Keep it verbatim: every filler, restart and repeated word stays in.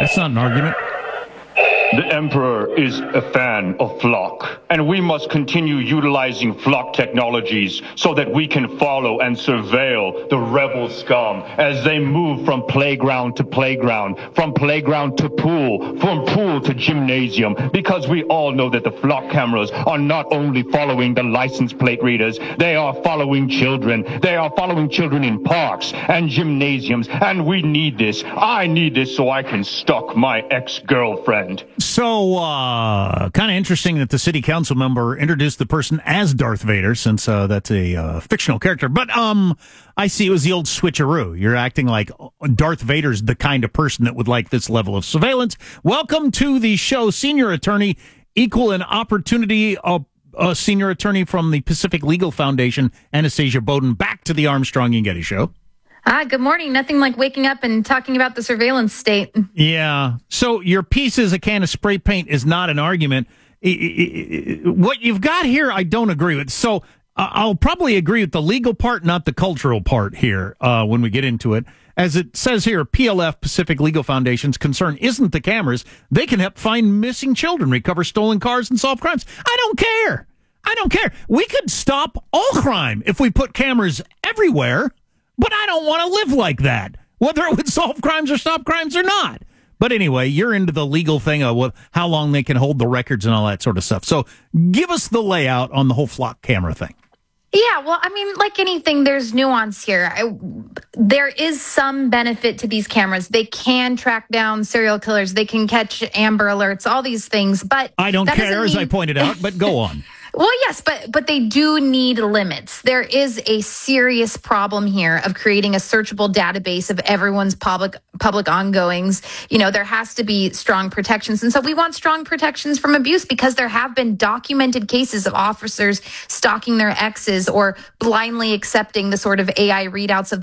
That's not an argument. The Emperor is a fan of Flock, and we must continue utilizing Flock technologies so that we can follow and surveil the rebel scum as they move from playground to playground, from playground to pool, from pool to gymnasium, because we all know that the Flock cameras are not only following the license plate readers, they are following children. They are following children in parks and gymnasiums, and we need this. I need this so I can stalk my ex-girlfriend. So, uh, kind of interesting that the city council member introduced the person as Darth Vader, since uh, that's a uh, fictional character. But um, I see it was the old switcheroo. You're acting like Darth Vader's the kind of person that would like this level of surveillance. Welcome to the show, senior attorney, equal and opportunity, uh, uh, senior attorney from the Pacific Legal Foundation, Anastasia Bowden, back to the Armstrong and Getty Show. Ah, good morning. Nothing like waking up and talking about the surveillance state. Yeah. So your piece is a can of spray paint is not an argument. What you've got here, I don't agree with. So uh, I'll probably agree with the legal part, not the cultural part here uh, when we get into it. As it says here, P L F, Pacific Legal Foundation's concern isn't the cameras. They can help find missing children, recover stolen cars, and solve crimes. I don't care. I don't care. We could stop all crime if we put cameras everywhere. But I don't want to live like that, whether it would solve crimes or stop crimes or not. But anyway, you're into the legal thing of how long they can hold the records and all that sort of stuff. So give us the layout on the whole Flock camera thing. Yeah, well, I mean, like anything, there's nuance here. I, there is some benefit to these cameras. They can track down serial killers. They can catch Amber Alerts, all these things. But I don't care, as mean... I pointed out, but go on. Well, yes, but but they do need limits. There is a serious problem here of creating a searchable database of everyone's public public ongoings. You know, there has to be strong protections. And so we want strong protections from abuse because there have been documented cases of officers stalking their exes or blindly accepting the sort of A I readouts of